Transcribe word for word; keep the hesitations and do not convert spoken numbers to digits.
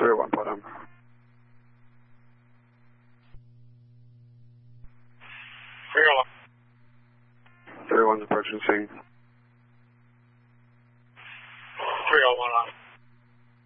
three oh one bottom. three oh one. three oh one's approaching scene. three oh one on.